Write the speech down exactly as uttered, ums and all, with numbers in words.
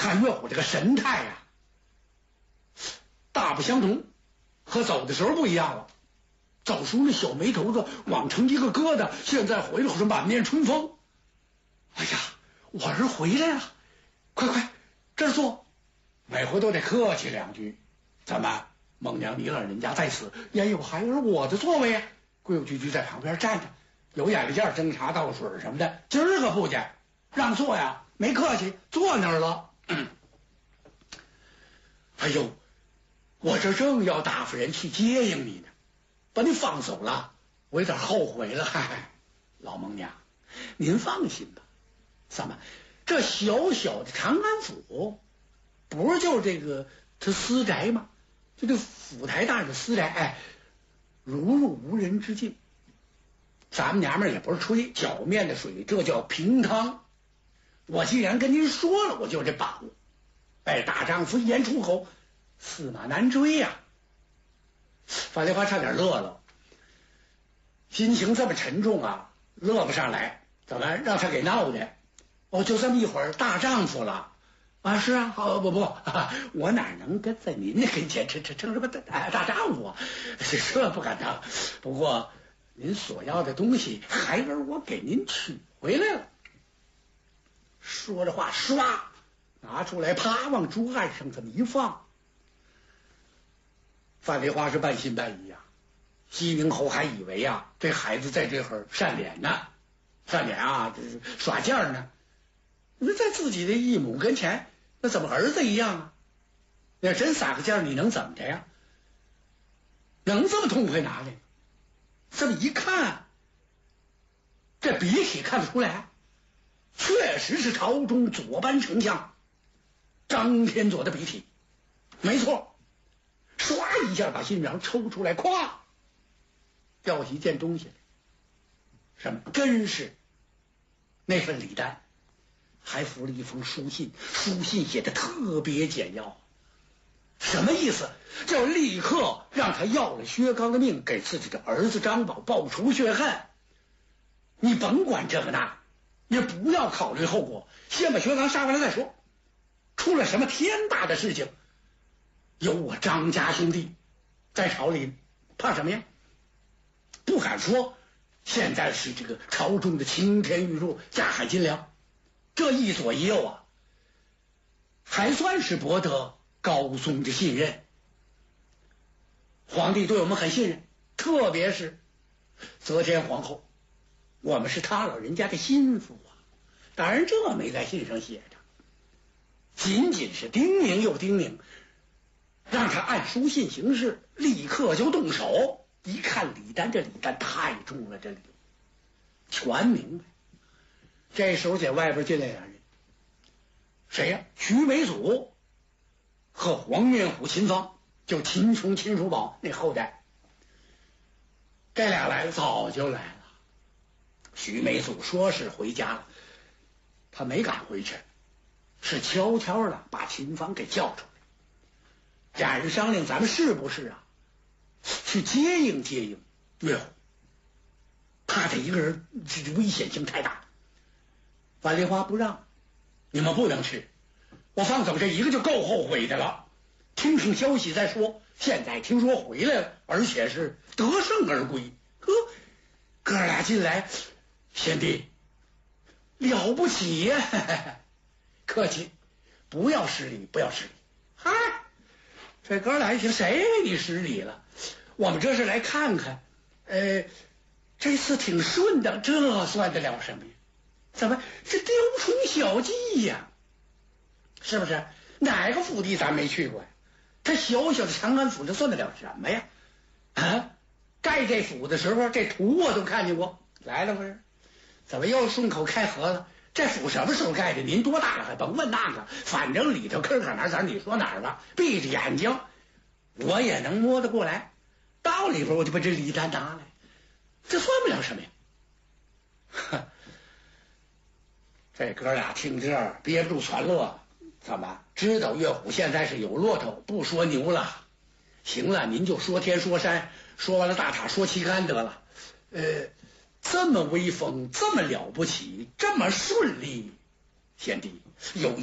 看岳虎这个神态呀、啊，大不相同，和走的时候不一样了。走时候那小眉头子往成一个疙瘩，现在回来后是满面春风。哎呀，我儿回来了，快快这儿坐。每回都得客气两句。怎么，孟娘你老人家在此，也有孩儿我的座位呀？规规矩矩在旁边站着，有眼力见蒸茶倒水什么的。今儿个不去，让座呀，没客气，坐那儿了。嗯、哎呦，我这正要打发人去接应你呢，把你放走了，我有点后悔了。嗨嗨，老孟娘，您放心吧。怎么，这小小的长安府，不是就是这个他私宅吗？这个府台大人的私宅，哎，如入无人之境。咱们娘们也不是吹脚面的水，这叫平汤。我既然跟您说了，我就这把握。哎，大丈夫一言出口，驷马难追呀、啊。樊梨花差点乐了，心情这么沉重啊，乐不上来。怎么让他给闹的？哦，就这么一会儿，大丈夫了啊？是啊，好不不，啊、我哪能跟在您那跟前称称称什么大大丈夫啊？这不敢当。不过您所要的东西，孩儿我给您取回来了。说着话，唰拿出来，啪往桌案上这么一放。樊梨花是半信半疑啊。西宁侯还以为啊，这孩子在这会儿善脸呢，善脸啊，这是耍劲呢。那在自己的义母跟前，那怎么儿子一样啊？要真撒个劲，你能怎么着呀？能这么痛快拿来？这么一看，这笔体看得出来，确实是朝中左班丞相张天佐的笔体，没错。唰一下把信札抽出来，咵掉起一件东西来。什么？真是那份礼单，还附了一封书信，书信写的特别简要。什么意思？叫立刻让他要了薛刚的命，给自己的儿子张宝报仇雪恨。你甭管这个那，也不要考虑后果，先把薛刚杀完了再说。出了什么天大的事情，有我张家兄弟在朝里，怕什么呀？不敢说现在是这个朝中的青天玉柱，架海金梁，这一左一右啊，还算是博得高宗的信任。皇帝对我们很信任，特别是则天皇后，我们是他老人家的心腹啊。当然这没在信上写着，仅仅是叮咛又叮咛，让他按书信行事，立刻就动手。一看礼单，这礼单太重了，这礼全明白。这时候在外边进来俩人，谁呀？徐美祖和黄面虎秦芳，就秦琼秦叔宝那后代。这俩来了，早就来了。徐美祖说是回家了，他没敢回去，是悄悄的把秦芳给叫出来。俩人商量，咱们是不是啊去接应接应岳虎？怕他一个人，这危险性太大。樊梨花不让，你们不能去，我放走这一个就够后悔的了。听听消息再说。现在听说回来了，而且是得胜而归。呵，哥俩进来，贤弟了不起呀！客气，不要失礼，不要失礼。嗨，这哥俩一听，谁给你失礼了？我们这是来看看，呃，这次挺顺当，这算得了什么呀？怎么这雕虫小技呀？是不是？哪个府邸咱没去过呀？这小小的长安府，这算得了什么呀？啊，盖这府的时候，这图我都看见过。来了不是？怎么又顺口开河了？这府什么时候盖的？您多大了还甭问那个，反正里头坑坎哪儿你说哪儿吧，闭着眼睛我也能摸得过来。到里边我就把这礼单拿来，这算不了什么呀。哼，这哥俩听这儿憋不住传乐。怎么知道岳虎现在是有骆驼不说牛了？行了，您就说天说山，说完了大塔说旗杆得了。呃，这么威风，这么了不起，这么顺利，贤弟有